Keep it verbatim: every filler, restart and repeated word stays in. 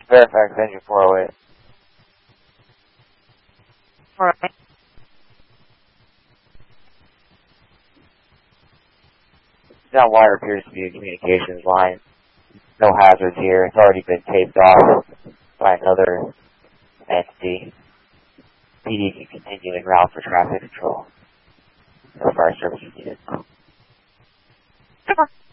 Fairfax engine four oh eight. Alright. That wire appears to be a communications line. No hazards here. It's already been taped off by another entity. P D can continue en route for traffic control. No fire service is needed. Super.